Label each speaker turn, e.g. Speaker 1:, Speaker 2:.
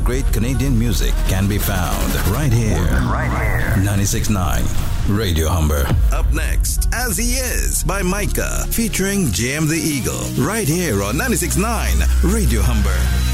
Speaker 1: great Canadian music can be found right here. 96.9 Radio Humber. Up next, As He Is by Micah featuring JM the Eagle right here on 96.9 Radio Humber.